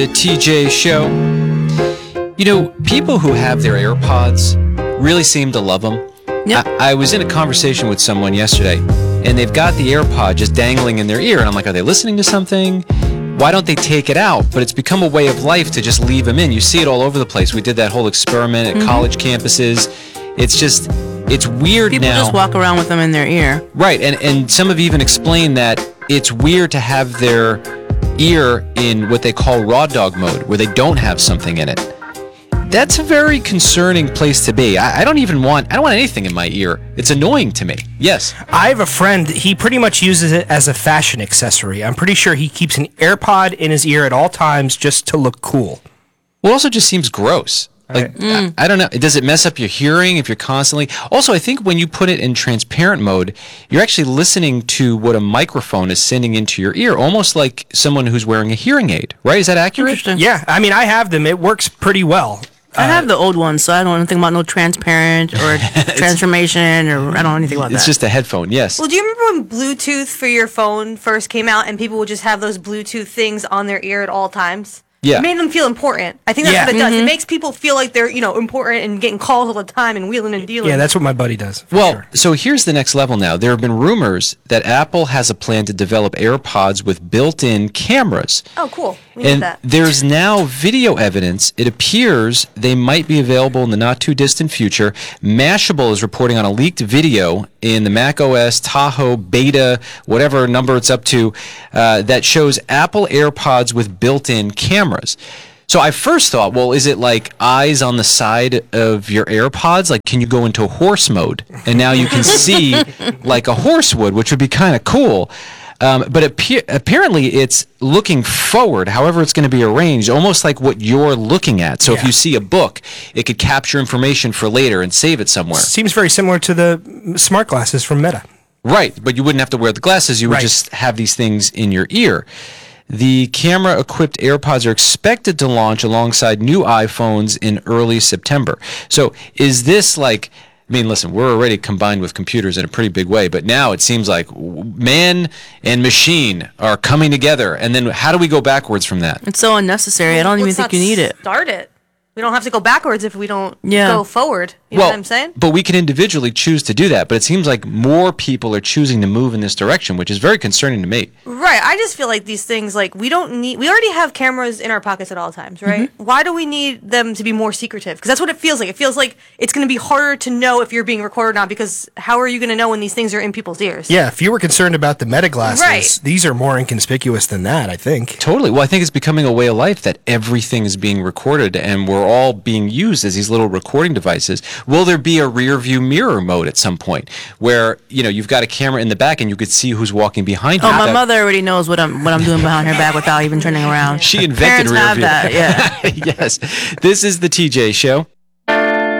The TJ Show. You know, people who have their AirPods really seem to love them. Yep. I was in a conversation with someone yesterday, and they've got the AirPod just dangling in their ear, and I'm like, are they listening to something? Why don't they take it out? But it's become a way of life to just leave them in. You see it all over the place. We did that whole experiment at college campuses. It's weird People now. just walk around with them in their ear. Right, and some have even explained that it's weird to have their ear in what they call raw dog mode, where they don't have something in it. That's a very concerning place to be. I don't want anything in my ear. It's annoying to me. Yes. I have a friend, he pretty much uses it as a fashion accessory. I'm pretty sure he keeps an AirPod in his ear at all times just to look cool. Well, it also just seems gross. Like, I don't know. Does it mess up your hearing if you're constantly... Also, I think when you put it in transparent mode, you're actually listening to what a microphone is sending into your ear, almost like someone who's wearing a hearing aid, right? Is that accurate? Interesting. Yeah, I mean, I have them. It works pretty well. I have the old ones, so I don't know anything about no transparent or transformation, or I don't know anything about that. It's just a headphone, yes. Well, do you remember when Bluetooth for your phone first came out and people would just have those Bluetooth things on their ear at all times? Yeah. It made them feel important. I think that's Yeah. what it does. It makes people feel like they're, important and getting calls all the time and wheeling and dealing. Yeah, that's what my buddy does. for Well, sure. so here's the next level now. There have been rumors that Apple has a plan to develop AirPods with built-in cameras. Oh, cool. We need And that. there's now video evidence. It appears they might be available in the not-too-distant future. Mashable is reporting on a leaked video in the macOS Tahoe beta, whatever number it's up to, that shows Apple AirPods with built-in cameras. So I first thought, well, is it like eyes on the side of your AirPods? Like, can you go into horse mode? And now you can see like a horse would, which would be kind of cool. But apparently it's looking forward, however it's going to be arranged, almost like what you're looking at. So if you see a book, it could capture information for later and save it somewhere. Seems very similar to the smart glasses from Meta. Right, but you wouldn't have to wear the glasses. You would Right. just have these things in your ear. The camera-equipped AirPods are expected to launch alongside new iPhones in early September. So is this like... I mean, listen, we're already combined with computers in a pretty big way, but now it seems like man and machine are coming together. And then how do we go backwards from that? It's so unnecessary. I don't even Let's think not you need it. Start it. We don't have to go backwards if we don't Yeah. go forward. You know what I'm saying? But we can individually choose to do that. But it seems like more people are choosing to move in this direction, which is very concerning to me. Right. I just feel like these things, like, we already have cameras in our pockets at all times, right? Why do we need them to be more secretive? Because that's what it feels like. It feels like it's going to be harder to know if you're being recorded or not, because how are you going to know when these things are in people's ears? Yeah, if you were concerned about the Meta glasses, Right. these are more inconspicuous than that, I think. Totally. Well, I think it's becoming a way of life that everything is being recorded and we're all being used as these little recording devices. Will there be a rear view mirror mode at some point where, you've got a camera in the back and you could see who's walking behind you? Oh, my mother already knows what I'm doing behind her back without even turning around. She invented Parents rear have view. that, yeah. Yes. This is the TJ Show.